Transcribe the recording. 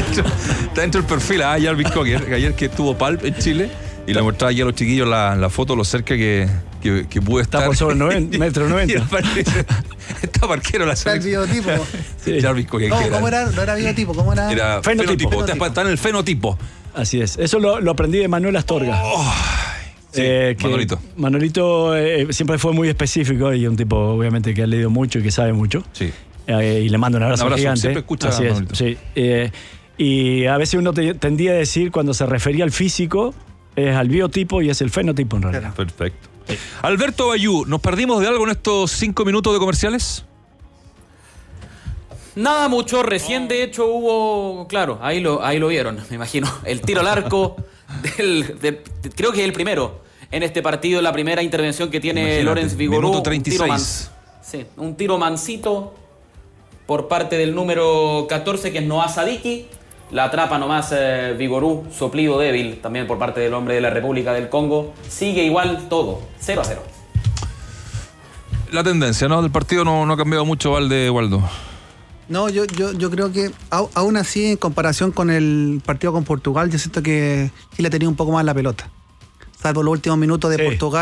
Está dentro del perfil. Jarvis Cocker, que ayer que estuvo Palp en Chile. Y le mostraba aquí a los chiquillos la foto, lo cerca que pude estar. Está por sobre 90, metro 90. Está parquero la Está el biotipo. Sí. Jarvis Cocker. No, ¿cómo era? No era biotipo, ¿cómo era? Era fenotipo. Está en el fenotipo. Así es. Eso lo aprendí de Manuel Astorga. Sí, Manolito siempre fue muy específico y un tipo, obviamente, que ha leído mucho y que sabe mucho. Sí. Y le mando un abrazo gigante. Siempre escucha Así a es, Manolito. sí. Y a veces uno tendía a decir, cuando se refería al físico, es al biotipo y es el fenotipo en realidad. Perfecto. Sí. Alberto Bayú, ¿nos perdimos de algo en estos 5 minutos de comerciales? Nada mucho, recién de hecho hubo, claro, ahí lo vieron, me imagino, el tiro al arco, creo que es el primero en este partido, la primera intervención que tiene Lorenz Vigorú. Minuto 36. Un tiro mansito por parte del número 14 que es Noah Sadiki, la atrapa nomás Vigorú, soplido débil también por parte del hombre de la República del Congo, sigue igual todo, 0-0. La tendencia, ¿no? Del partido no ha cambiado mucho, Valde, Waldo. No, yo creo que aún así, en comparación con el partido con Portugal, yo siento que Chile tenía un poco más la pelota. Salvo los últimos minutos de Portugal.